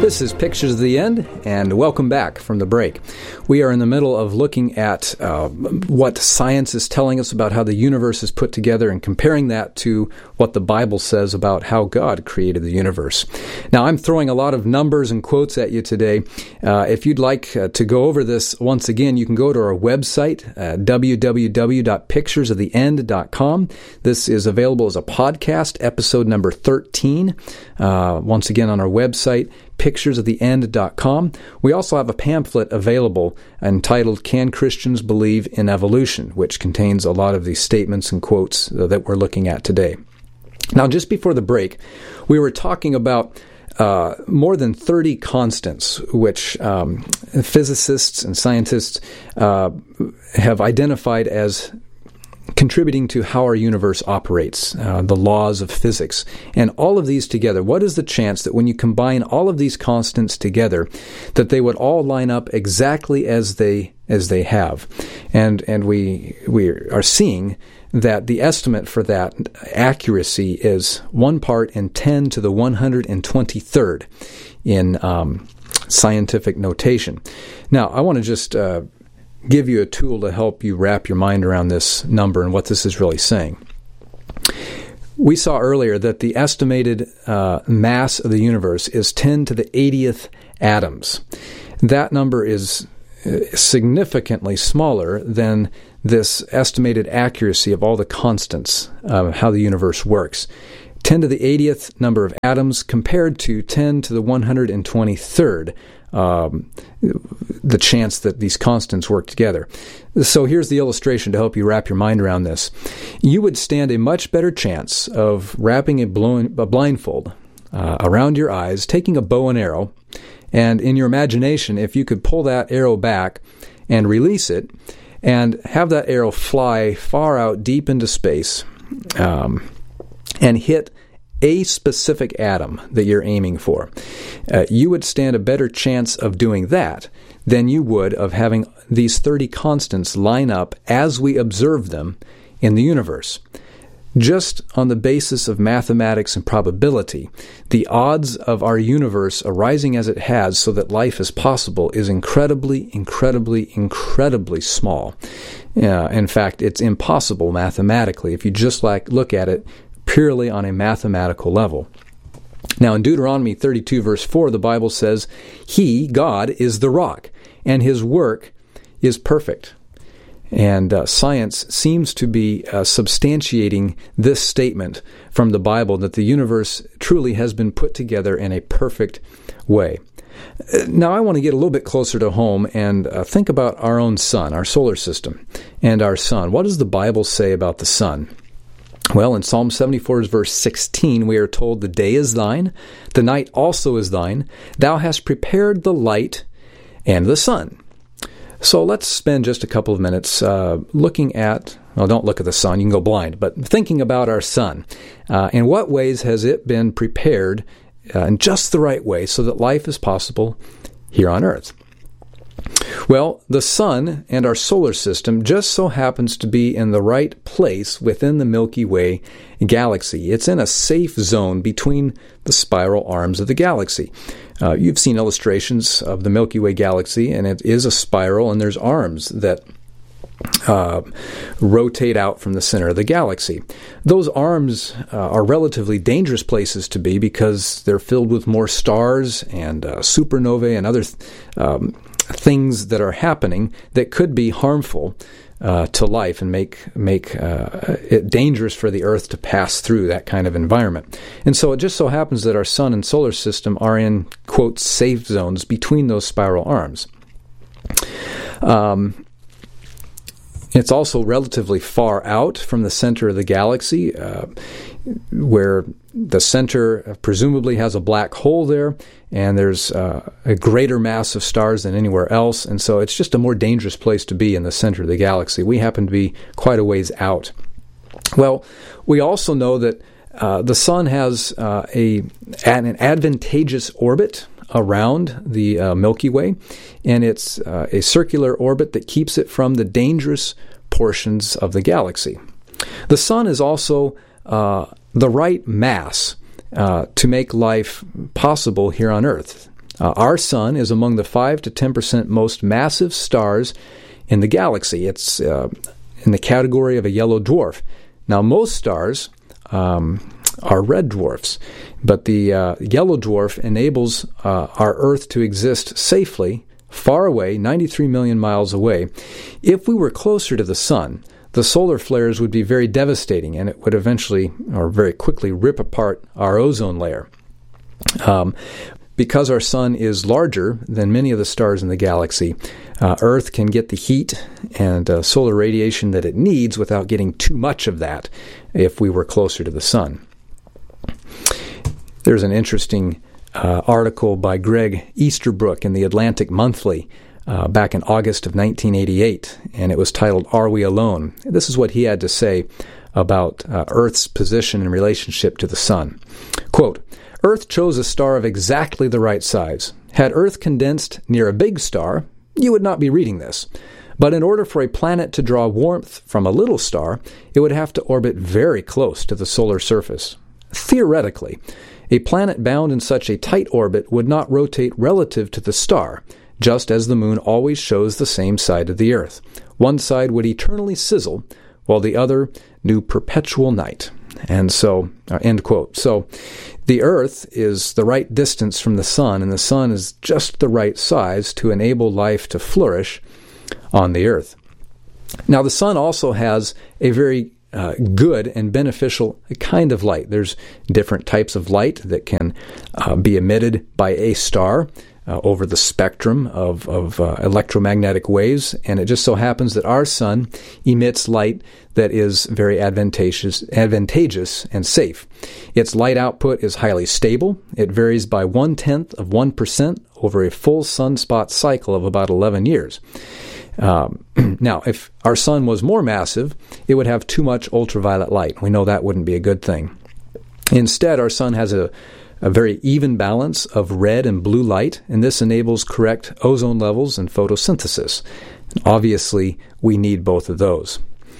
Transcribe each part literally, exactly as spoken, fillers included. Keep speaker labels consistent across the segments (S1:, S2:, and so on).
S1: This is Pictures of the End, and welcome back from the break. We are in the middle of looking at uh, what science is telling us about how the universe is put together and comparing that to what the Bible says about how God created the universe. Now, I'm throwing a lot of numbers and quotes at you today. Uh, if you'd like uh, to go over this once again, you can go to our website, uh, w w w dot pictures of the end dot com. This is available as a podcast, episode number thirteen. Uh, once again, on our website, pictures of the end dot com. We also have a pamphlet available entitled Can Christians Believe in Evolution, which contains a lot of these statements and quotes that we're looking at today. Now, just before the break, we were talking about uh, more than thirty constants, which um, physicists and scientists uh, have identified as contributing to how our universe operates, uh, the laws of physics. And all of these together, what is the chance that when you combine all of these constants together, that they would all line up exactly as they as they have? And and we we are seeing that the estimate for that accuracy is one part in ten to the one hundred twenty-third in um, scientific notation. Now, I want to just uh, give you a tool to help you wrap your mind around this number and what this is really saying. We saw earlier that the estimated uh, mass of the universe is ten to the eightieth atoms. That number is significantly smaller than this estimated accuracy of all the constants of how the universe works. ten to the eightieth number of atoms compared to ten to the one hundred twenty-third Um, the chance that these constants work together. So here's the illustration to help you wrap your mind around this. You would stand a much better chance of wrapping a, blown, a blindfold uh, around your eyes, taking a bow and arrow, and in your imagination, if you could pull that arrow back and release it, and have that arrow fly far out deep into space, um, and hit a specific atom that you're aiming for, uh, you would stand a better chance of doing that than you would of having these thirty constants line up as we observe them in the universe. Just on the basis of mathematics and probability, the odds of our universe arising as it has so that life is possible is incredibly, incredibly, incredibly small. Uh, in fact, it's impossible mathematically if you just like look at it purely on a mathematical level. Now, in Deuteronomy thirty-two, verse four, the Bible says, He, God, is the rock, and His work is perfect. And uh, science seems to be uh, substantiating this statement from the Bible that the universe truly has been put together in a perfect way. Now, I want to get a little bit closer to home and uh, think about our own sun, our solar system, and our sun. What does the Bible say about the sun? Well, in Psalm seventy-four, verse sixteen, we are told, The day is thine, the night also is thine. Thou hast prepared the light and the sun. So let's spend just a couple of minutes uh, looking at, well, don't look at the sun, you can go blind, but thinking about our sun. Uh, in what ways has it been prepared uh, in just the right way so that life is possible here on earth? Well, the sun and our solar system just so happens to be in the right place within the Milky Way galaxy. It's in a safe zone between the spiral arms of the galaxy. Uh, you've seen illustrations of the Milky Way galaxy, and it is a spiral, and there's arms that uh, rotate out from the center of the galaxy. Those arms uh, are relatively dangerous places to be because they're filled with more stars and uh, supernovae and other th- um, things that are happening that could be harmful uh, to life and make make uh, it dangerous for the Earth to pass through that kind of environment. And so it just so happens that our sun and solar system are in, quote, safe zones between those spiral arms. Um, it's also relatively far out from the center of the galaxy, uh, where the center presumably has a black hole there, and there's uh, a greater mass of stars than anywhere else, and so it's just a more dangerous place to be in the center of the galaxy. We happen to be quite a ways out. Well, we also know that uh, the sun has uh, a an advantageous orbit around the uh, Milky Way, and it's uh, a circular orbit that keeps it from the dangerous portions of the galaxy. The sun is also uh, the right mass uh, to make life possible here on Earth. Uh, our sun is among the five to ten percent most massive stars in the galaxy. It's uh, in the category of a yellow dwarf. Now, most stars um, are red dwarfs, but the uh, yellow dwarf enables uh, our Earth to exist safely far away, ninety-three million miles away. If we were closer to the sun, the solar flares would be very devastating, and it would eventually, or very quickly, rip apart our ozone layer. Um, because our sun is larger than many of the stars in the galaxy, uh, Earth can get the heat and uh, solar radiation that it needs without getting too much of that if we were closer to the sun. There's an interesting uh, article by Greg Easterbrook in the Atlantic Monthly uh, back in August of nineteen eighty-eight, and it was titled, "Are We Alone?" This is what he had to say about uh, Earth's position in relationship to the sun. Quote, "Earth chose a star of exactly the right size. Had Earth condensed near a big star, you would not be reading this. But in order for a planet to draw warmth from a little star, it would have to orbit very close to the solar surface. Theoretically, a planet bound in such a tight orbit would not rotate relative to the star, just as the moon always shows the same side of the Earth. One side would eternally sizzle, while the other knew perpetual night." And so, uh, end quote. So, the Earth is the right distance from the sun, and the sun is just the right size to enable life to flourish on the Earth. Now, the sun also has a very uh, good and beneficial kind of light. There's different types of light that can uh, be emitted by a star uh, over the spectrum of, of uh, electromagnetic waves, and it just so happens that our sun emits light that is very advantageous, advantageous and safe. Its light output is highly stable. It varies by one-tenth of one percent over a full sunspot cycle of about eleven years. Um, now, if our sun was more massive, it would have too much ultraviolet light. We know that wouldn't be a good thing. Instead, our sun has a, a very even balance of red and blue light, and this enables correct ozone levels and photosynthesis. And obviously, we need both of those.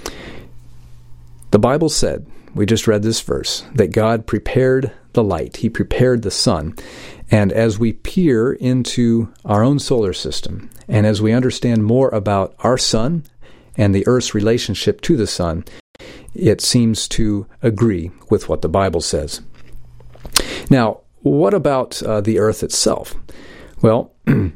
S1: The Bible said, we just read this verse, that God prepared the light. He prepared the sun. And as we peer into our own solar system, and as we understand more about our sun and the Earth's relationship to the sun, it seems to agree with what the Bible says. Now, what about uh, the Earth itself? Well, in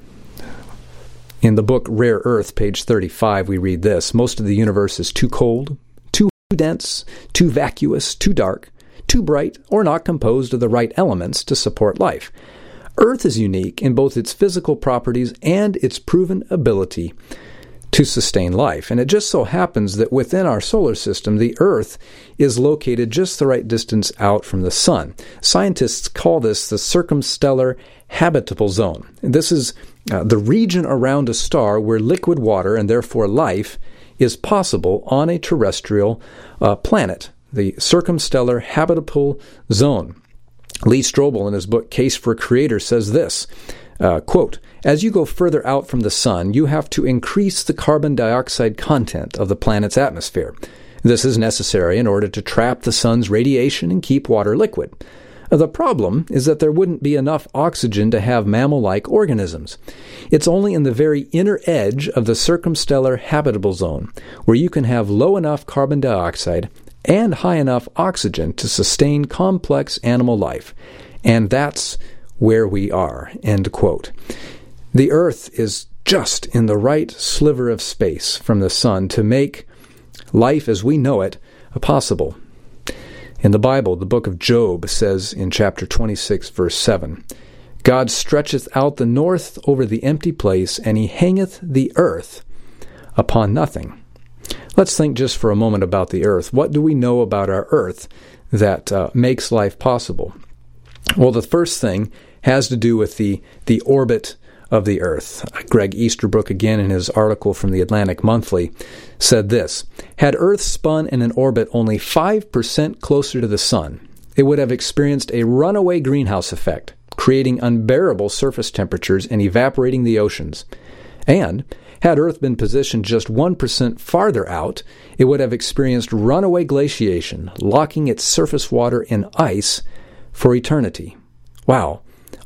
S1: the book Rare Earth, page thirty-five, we read this: "Most of the universe is too cold, too dense, too vacuous, too dark, too bright, or not composed of the right elements to support life. Earth is unique in both its physical properties and its proven ability to sustain life. And it just so happens that within our solar system, the Earth is located just the right distance out from the sun. Scientists call this the circumstellar habitable zone. And this is uh, the region around a star where liquid water, and therefore life, is possible on a terrestrial uh, planet. The circumstellar habitable zone. Lee Strobel, in his book Case for a Creator, says this, uh, quote, "As you go further out from the sun, you have to increase the carbon dioxide content of the planet's atmosphere. This is necessary in order to trap the sun's radiation and keep water liquid. The problem is that there wouldn't be enough oxygen to have mammal-like organisms. It's only in the very inner edge of the circumstellar habitable zone where you can have low enough carbon dioxide and high enough oxygen to sustain complex animal life. And that's where we are," end quote. The Earth is just in the right sliver of space from the sun to make life as we know it possible. In the Bible, the book of Job says in chapter twenty-six, verse seven, "God stretcheth out the north over the empty place, and he hangeth the earth upon nothing." Let's think just for a moment about the Earth. What do we know about our Earth that uh, makes life possible? Well, the first thing has to do with the, the orbit of the Earth. Greg Easterbrook, again in his article from the Atlantic Monthly, said this: "Had Earth spun in an orbit only five percent closer to the sun, it would have experienced a runaway greenhouse effect, creating unbearable surface temperatures and evaporating the oceans. And had Earth been positioned just one percent farther out, it would have experienced runaway glaciation, locking its surface water in ice for eternity." Wow.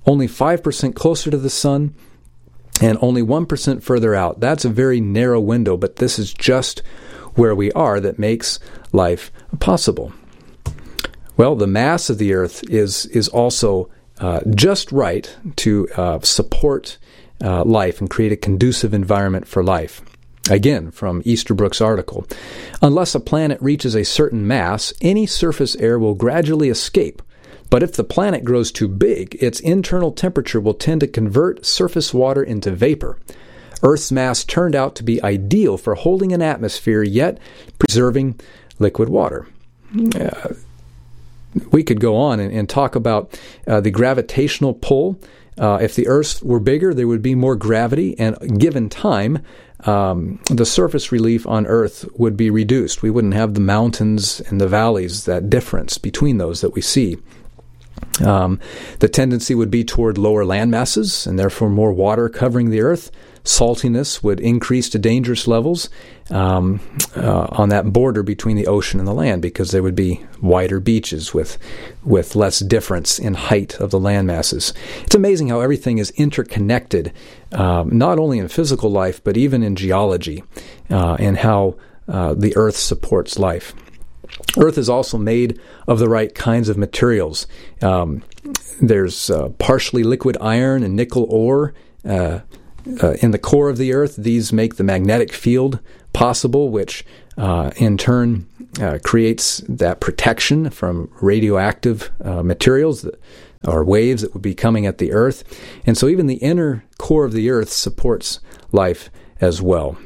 S1: only five percent closer to the sun, and only one percent further out. That's a very narrow window, but this is just where we are that makes life possible. Well, the mass of the earth is is also uh, just right to uh, support uh, life and create a conducive environment for life. Again, from Easterbrook's article, unless a planet reaches a certain mass, any surface air will gradually escape. But if the planet grows too big, its internal temperature will tend to convert surface water into vapor. Earth's mass turned out to be ideal for holding an atmosphere, yet preserving liquid water. Uh, we could go on and, and talk about uh, the gravitational pull. Uh, if the Earth were bigger, there would be more gravity, and given time, um, the surface relief on Earth would be reduced. We wouldn't have the mountains and the valleys, that difference between those that we see. Um, the tendency would be toward lower land masses, and therefore more water covering the Earth. Saltiness would increase to dangerous levels um, uh, on that border between the ocean and the land, because there would be wider beaches with with less difference in height of the land masses. It's amazing how everything is interconnected, um, not only in physical life, but even in geology, uh, and how uh, the Earth supports life. Earth is also made of the right kinds of materials. Um, there's uh, partially liquid iron and nickel ore uh, uh, in the core of the Earth. These make the magnetic field possible, which uh, in turn uh, creates that protection from radioactive uh, materials that, or waves that would be coming at the Earth. And so even the inner core of the Earth supports life as well.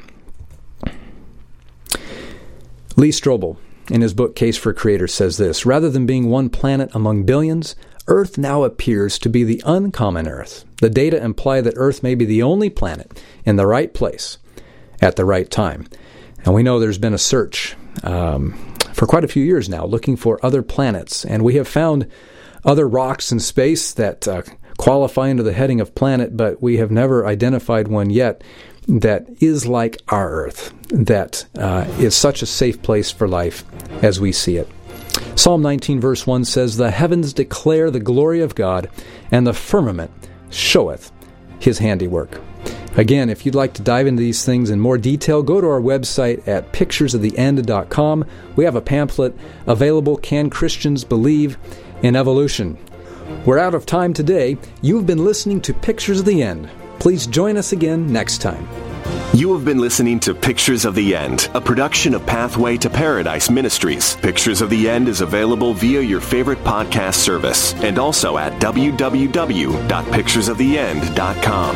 S1: Lee Strobel, in his book Case for a Creator, says this: rather than being one planet among billions, Earth now appears to be the uncommon Earth. The data imply that Earth may be the only planet in the right place at the right time. And we know there's been a search um, for quite a few years now looking for other planets, and we have found other rocks in space that uh, qualify under the heading of planet, but we have never identified one yet that is like our Earth, that uh, is such a safe place for life as we see it. Psalm nineteen verse one says, "The heavens declare the glory of God, and the firmament showeth his handiwork." Again, if you'd like to dive into these things in more detail, go to our website at pictures of the end dot com. We have a pamphlet available, Can Christians Believe in Evolution? We're out of time today. You've been listening to Pictures of the End. Please join us again next time.
S2: You have been listening to Pictures of the End, a production of Pathway to Paradise Ministries. Pictures of the End is available via your favorite podcast service and also at w w w dot pictures of the end dot com.